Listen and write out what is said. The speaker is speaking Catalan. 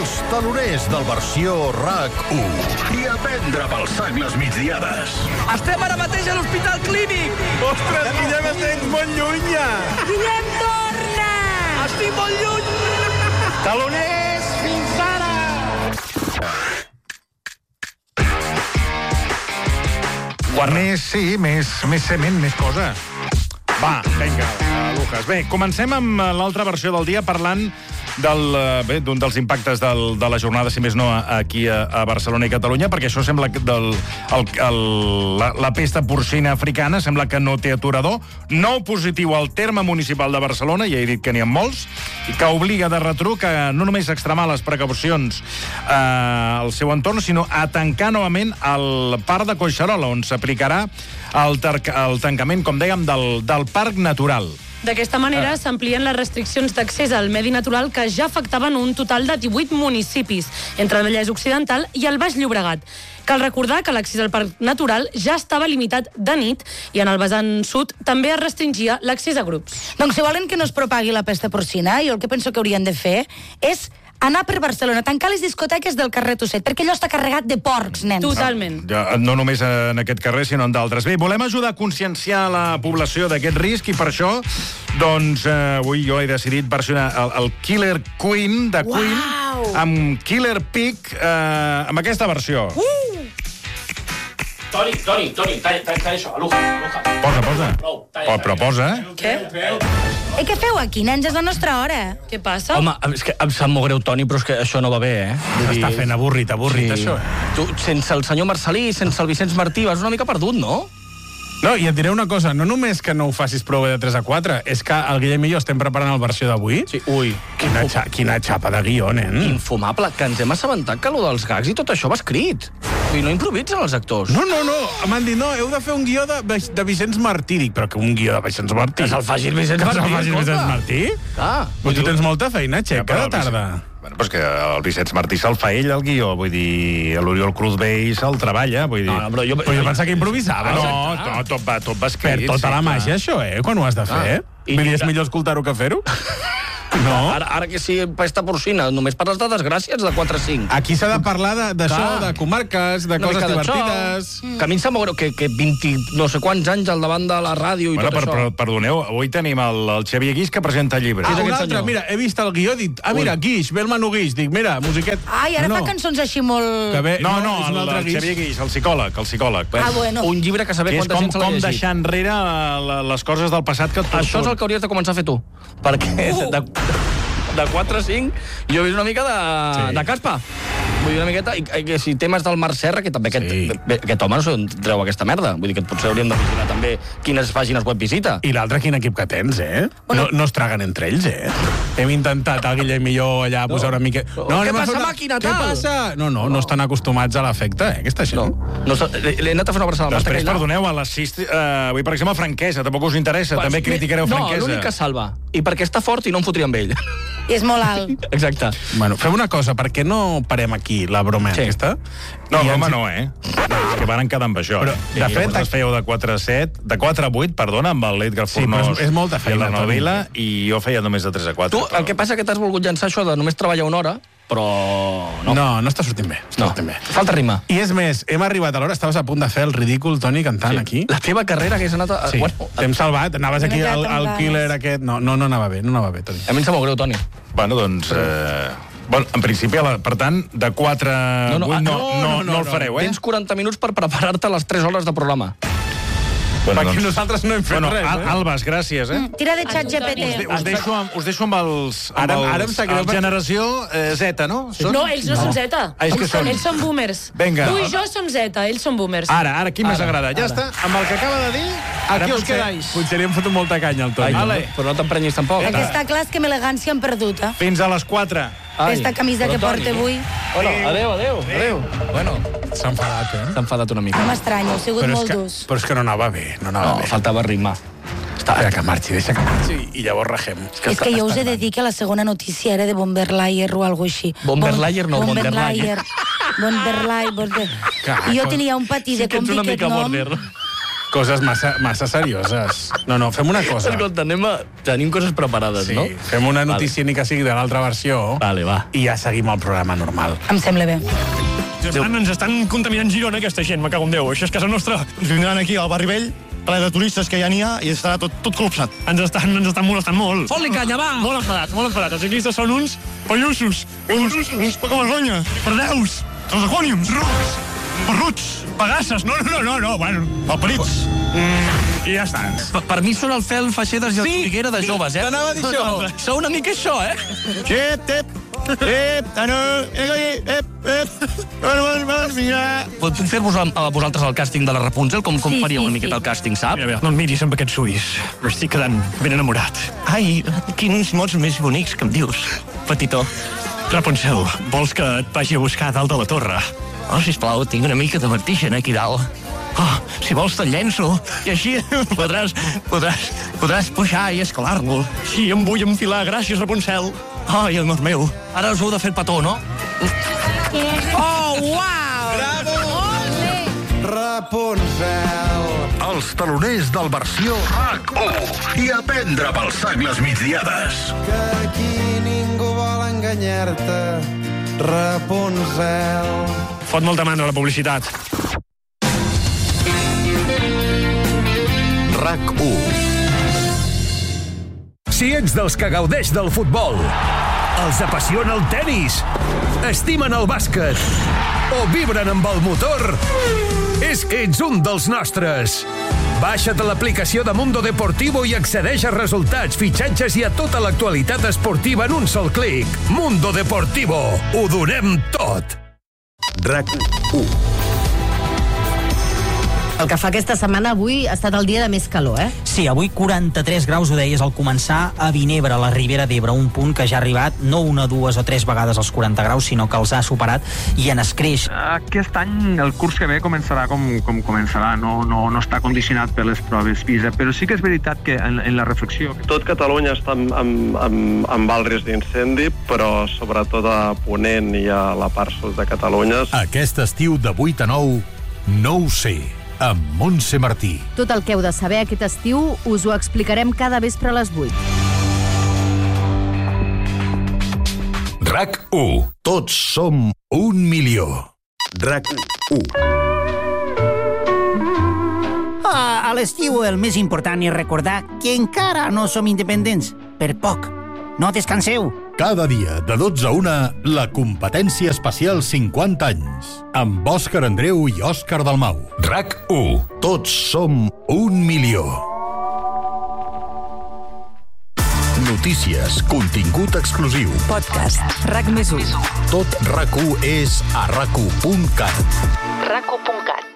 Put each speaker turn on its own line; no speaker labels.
els taloners del versió RAC1. I a prendre pel sac les migdiades.
Estem ara mateix a l'Hospital Clínic!
Ostres, Guillem, estàs molt lluny, ja!
Guillem, torna!
Estic molt lluny!
Taloners, fins ara!
Més cement, més cosa. Va, vinga, Lucas. Bé, comencem amb l'altra versió del dia parlant d'un dels impactes de la jornada, si més no, aquí a Barcelona i Catalunya, perquè això sembla que la pesta porcina africana sembla que no té aturador. Nou positiu al terme municipal de Barcelona, ja he dit que n'hi ha molts, i que obliga de retruc a no només extremar les precaucions al seu entorn, sinó a tancar novament el parc de Collserola, on s'aplicarà el tancament, com dèiem, del parc natural.
D'aquesta manera s'amplien les restriccions d'accés al medi natural que ja afectaven un total de 18 municipis, entre el Vallès Occidental i el Baix Llobregat. Cal recordar que l'accés al parc natural ja estava limitat de nit i en el vessant sud també es restringia l'accés a grups.
Doncs si volen que no es propagui la pesta porcina, jo el que penso que haurien de fer és anar per Barcelona, tancar les discoteques del carrer Tusset, perquè allò està carregat de porcs, nens.
Totalment.
No només en aquest carrer, sinó en d'altres. Bé, volem ajudar a conscienciar la població d'aquest risc i per això, doncs, avui jo he decidit versionar el Killer Queen de Queen amb Killer Pig, amb aquesta versió.
Toni, talla això, Luja.
Posa. Però posa,
Què?
Què feu aquí, nens? És la nostra hora.
Què passa?
Home, és que em sap molt greu, Toni, però és que això no va bé,
Està fent avorrit, això,
Tu, sense el senyor Marcelí, sense el Vicenç Martí, vas una mica perdut, no?
No, i et diré una cosa, no només que no ho facis prou bé de 3 a 4, és que el Guillem i jo estem preparant el versió d'avui.
Sí, ui.
Quina xapa de guió, nen.
Infumable, que ens hem assabentat que allò dels gags i tot això va escrit. I no improvisen els actors.
No, m'han dit, no, heu de fer un guió de Vicenç Martí. Dic, però que un guió de Vicenç Martí?
Que se'l faci el Vicenç Martí.
Que se'l faci el Vicenç Martí?
Ah.
Però tu tens molta feina, Xec, cada tarda.
Bueno, però és que el Vicenç Martí se'l fa ell, el guió. Vull dir, l'Oriol Cruz Vell se'l treballa. Vull dir...
No, però jo
pensava que improvisava.
No, tot va escrit.
Per tota la màgia, això, quan ho has de fer. És millor escoltar-ho que fer-ho? No.
Ara que sí, pesta porcina, només parles de desgràcies de 4 a 5.
Aquí s'ha de parlar d'això, de comarques, de coses divertides.
Que a mi em sap molt greu que 20 no sé quants anys al davant de la ràdio i tot això.
Però perdoneu, avui tenim el Xavier Guix que presenta llibres.
Un altre, mira, he vist el guió, he dit, mira, Guix, ve el Manu Guix, dic, mira, musiquet.
Ai, ara fa cançons així molt...
No, el Xavier Guix, el psicòleg.
Bueno.
Un llibre que saber quanta gent se l'ha
llegit. Com
llegit.
deixar enrere les coses del passat que et torturen.
Això és el que hauries de començar a fer tu. Perquè de 4 a 5 jo he vist una mica de caspa. Vull dir una miqueta, i si temes del Marc Serra, que també aquest home no sé on treu aquesta merda. Vull dir que potser hauríem de vigilar també quines pàgines web visita.
I l'altre, quin equip que tens, No es traguen entre ells, Hem intentat, el Guillem i jo, allà posar una mica...
Què passa, màquina, tal?
Què passa? No estan acostumats a l'efecte, aquesta gent.
L'he anat a fer una abraçada amb
Després, perdoneu, a les 6... Avui, per exemple, Franquesa, tampoc us interessa. També criticareu Franquesa.
No, l'únic que salva. I perquè està fort i no em fotria amb ell.
I és molt alt.
Exacte.
Bueno, fem una cosa, per què no parem aquí la broma aquesta?
No, broma no, És que van quedar amb això.
Però, de fet,
es fèieu de 4 a 7, de 4 a 8, perdona, amb l'Edgar Fornós
és molta feina,
i la Novela, i jo feia només de 3 a 4.
Tu, el que passa que t'has volgut llançar això de només treballar una hora, però no.
No està sortint bé.
Falta rima.
I és més, hem arribat a l'hora, estaves a punt de fer el ridícul, Toni, cantant aquí.
La teva carrera que has anat a...
Sí, t'hem salvat, anaves aquí al killer aquest... No anava bé, Toni.
A mi em sap molt greu, Toni.
Bueno, doncs... en principi, per tant, de 4 a 8 no el fareu,
Tens 40 minuts per preparar-te les 3 hores de programa.
Perquè nosaltres no hem fet res,
Albes, gràcies,
Tira de xat GPT.
Us deixo amb els...
Ara em sap greu.
Generació Z, no?
No, ells no són Z.
És que són.
Ells són boomers.
Vinga.
Tu i jo som Z, ells són boomers.
Ara, qui més agrada? Ja està, amb el que acaba de dir, aquí us quedais.
Potser li hem fotut molta canya al Toni.
Però no t'emprenyis tampoc.
El que està clar és que amb elegància hem perdut,
Fins a les 4.
Aquesta camisa que porta avui.
Bueno, adéu. Bueno,
s'ha enfadat,
S'ha enfadat una mica.
No m'estranyo, heu sigut molt durs.
Però és que no anava bé,
No, faltava rimar.
Deixa que marxi i llavors regem.
És que jo us he de dir que la segona notícia era de Bomberlayer o alguna així.
Bomberlayer no,
Bomberlayer. I jo tenia un patí de com dir aquest nom.
coses massa serioses. No, fem una cosa.
Escolta, tenim coses preparades, no?
Sí, fem una notícia ni que sigui de l'altra versió.
Vale, va.
I ja seguim el programa normal.
Em sembla bé.
Ens estan contaminant Girona, aquesta gent, me cago en Déu. Això és casa nostra. Ens vindran aquí al barri vell, ple de turistes que ja n'hi ha, i estarà tot col·lapsat. Ens estan molestant molt.
Fot-li canya, va!
Molt enfadat. Els ciclistes són uns pallussos, uns pocavergonya, perdeus, transacòniums, rucs, perruts, pagasses, no, bueno, malparits. I ja està.
Per mi són el Fel Feixedes i el Figuera de joves, eh?
T'anava a dir això.
Sou una mica això, eh? Puc fer-vos a vosaltres el càsting de la Rapunzel? Com faríeu una miqueta el càsting, sap?
No em miris amb aquests ulls. M'estic quedant ben enamorat. Ai, quins mots més bonics que em dius, petitó. Rapunzel, vols que et vagi a buscar dalt de la torre? Oh, sisplau, tinc una mica de vertigen aquí dalt. Oh, si vols te'l llenço, i així podràs pujar i escalar-lo. Sí, em vull enfilar, gràcies, Rapunzel. Ai, amor meu.
Ara us heu de fer el petó, no?
Oh, uau!
Bravo!
Ole!
Rapunzel. Els taloners del versió RAC1 i a prendre pel sac les migdiades.
Que aquí ningú vol enganyar-te, Rapunzel.
Fot molta mandra la publicitat.
RAC1.
Si ets dels que gaudeix del futbol, els apassiona el tenis, estimen el bàsquet o vibren amb el motor, és que ets un dels nostres. Baixa't l'aplicació de Mundo Deportivo i accedeix a resultats, fitxatges i a tota l'actualitat esportiva en un sol clic. Mundo Deportivo. Ho donem tot.
RAC1.
El que fa aquesta setmana avui ha estat el dia de més calor, eh?
Sí, avui 43 graus, ho deies al començar, a Vinebre, a la Ribera d'Ebre, un punt que ja ha arribat no una, dues o tres vegades als 40 graus, sinó que els ha superat i en escreix.
Aquest any el curs que ve començarà com començarà, no està condicionat per les proves PISA, però sí que és veritat que en la reflexió...
Tot Catalunya està amb alt risc d'incendi, però sobretot a Ponent i a la part sud de Catalunya.
Aquest estiu de 8 a 9, no ho sé, amb Montse Martí.
Tot el que heu de saber aquest estiu us ho explicarem cada vespre a les 8.
RAC1. Tots som 1 milió. RAC1.
A l'estiu el més important és recordar que encara no som independents. Per poc. No descanseu.
Cada dia, de 12 a 1, la competència especial 50 anys. Amb Òscar Andreu i Òscar Dalmau. RAC1. Tots som 1 milió. Notícies, contingut exclusiu.
Podcast RAC+1.
Tot RAC1 és a RAC1.cat.
RAC1.cat.